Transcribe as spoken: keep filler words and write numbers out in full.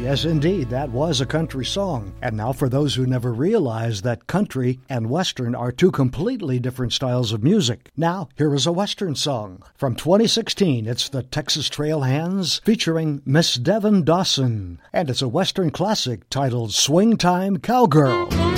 Yes, indeed, that was a country song. And now for those who never realized that country and Western are two completely different styles of music. Now, here is a Western song. From twenty sixteen, it's the Texas Trail Hands featuring Miss Devin Dawson. And it's a Western classic titled Swing Time Cowgirl.